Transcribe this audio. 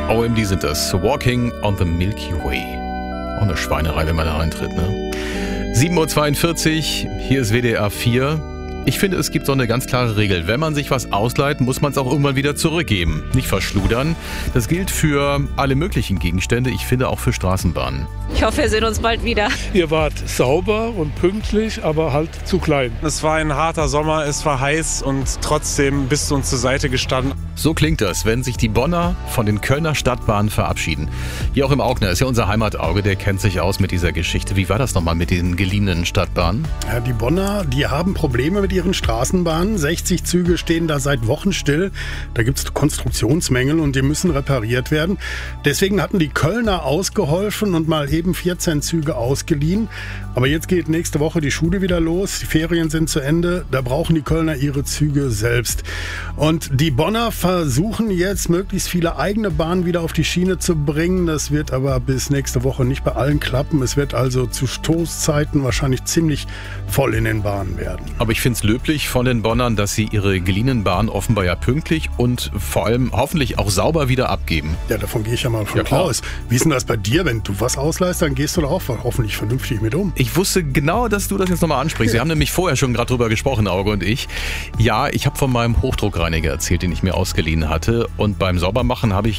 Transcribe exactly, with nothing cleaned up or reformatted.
O M D sind das. Walking on the Milky Way. Auch eine Schweinerei, wenn man da reintritt, ne? sieben Uhr zweiundvierzig, hier ist W D R vier. Ich finde, es gibt so eine ganz klare Regel. Wenn man sich was ausleiht, muss man es auch irgendwann wieder zurückgeben. Nicht verschludern. Das gilt für alle möglichen Gegenstände. Ich finde auch für Straßenbahnen. Ich hoffe, wir sehen uns bald wieder. Ihr wart sauber und pünktlich, aber halt zu klein. Es war ein harter Sommer, es war heiß und trotzdem bist du uns zur Seite gestanden. So klingt das, wenn sich die Bonner von den Kölner Stadtbahnen verabschieden. Hier auch im Augner ist ja unser Heimatauge, der kennt sich aus mit dieser Geschichte. Wie war das nochmal mit den geliehenen Stadtbahnen? Ja, die Bonner, die haben Probleme mit ihren Straßenbahnen. sechzig Züge stehen da seit Wochen still. Da gibt es Konstruktionsmängel und die müssen repariert werden. Deswegen hatten die Kölner ausgeholfen und mal eben vierzehn Züge ausgeliehen. Aber jetzt geht nächste Woche die Schule wieder los. Die Ferien sind zu Ende. Da brauchen die Kölner ihre Züge selbst. Und die Bonner versuchen jetzt, möglichst viele eigene Bahnen wieder auf die Schiene zu bringen. Das wird aber bis nächste Woche nicht bei allen klappen. Es wird also zu Stoßzeiten wahrscheinlich ziemlich voll in den Bahnen werden. Aber ich finde es löblich von den Bonnern, dass sie ihre geliehenen Bahnen offenbar ja pünktlich und vor allem hoffentlich auch sauber wieder abgeben. Ja, davon gehe ich ja mal von Ja, aus. Wie ist denn das bei dir? Wenn du was ausleihst, dann gehst du da auch hoffentlich vernünftig mit um. Ich wusste genau, dass du das jetzt nochmal ansprichst. Wir haben nämlich vorher schon gerade drüber gesprochen, Auge und ich. Ja, ich habe von meinem Hochdruckreiniger erzählt, den ich mir ausgeliehen hatte. Und beim Saubermachen habe ich